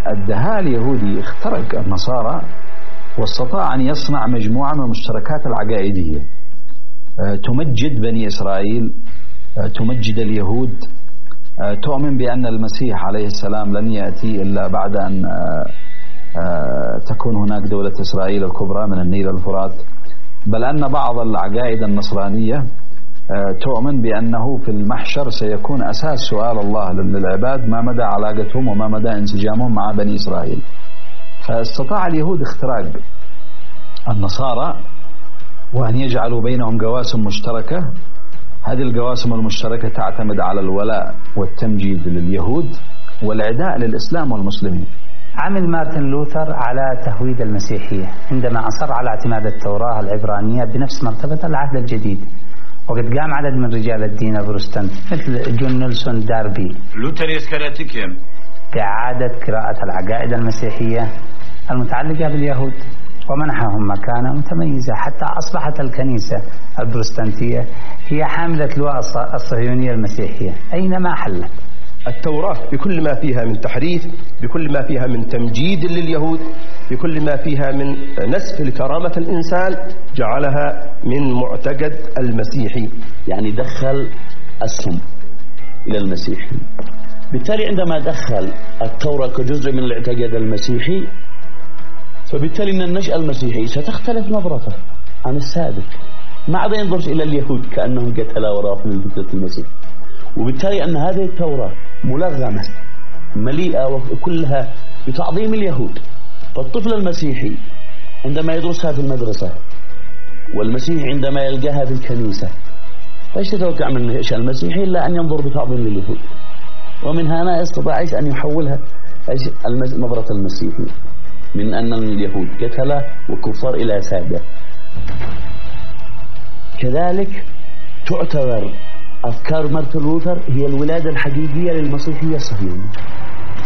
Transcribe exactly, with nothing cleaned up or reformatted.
الدهاء اليهودي اخترق النصارى واستطاع أن يصنع مجموعة من المشتركات العقائدية تمجد بني إسرائيل، تمجد اليهود، تؤمن بأن المسيح عليه السلام لن يأتي إلا بعد أن تكون هناك دولة إسرائيل الكبرى من النيل الفرات، بل أن بعض العقائد النصرانية تؤمن بأنه في المحشر سيكون أساس سؤال الله للعباد ما مدى علاقتهم وما مدى انسجامهم مع بني إسرائيل. فاستطاع اليهود اختراق النصارى وأن يجعلوا بينهم قواسم مشتركة. هذه القواسم المشتركة تعتمد على الولاء والتمجيد لليهود والعداء للإسلام والمسلمين. عمل مارتن لوثر على تهويد المسيحية عندما أصر على اعتماد التوراة العبرانية بنفس مرتبة العهد الجديد، وقد قام عدد من رجال الدين البروتستانت مثل جون نيلسون داربي لوثر يسكراتيكيم بإعادة قراءة العقائد المسيحية المتعلقة باليهود ومنحهم مكانة متميزة، حتى أصبحت الكنيسة البروتستانتية هي حاملة لواء الصهيونية المسيحية أينما حلت. التوراة بكل ما فيها من تحريف، بكل ما فيها من تمجيد لليهود، بكل ما فيها من نسف لكرامة الإنسان، جعلها من معتقد المسيحي. يعني دخل السم إلى المسيحي. بالتالي عندما دخل التوراة كجزء من الاعتقاد المسيحي، فبالتالي أن النشأة المسيحي ستختلف نظرته عن السابق، ما عاد ينظر إلى اليهود كأنهم قتلوا وراء من فكرة المسيح، وبالتالي أن هذه التوراة ملغمة مليئة وكلها بتعظيم اليهود. فالطفل المسيحي عندما يدرسها في المدرسة والمسيح عندما يلقاها في الكنيسة، فايش تتوقع من النشأة المسيحي إلا أن ينظر بتعظيم لليهود، ومن هنا يستطيع أن يحولها نظرة المسيحي من أن اليهود قتلة وكفار إلى سادة. كذلك تعتبر أفكار مارتن لوثر هي الولادة الحقيقية للمسيحية الصهيونية.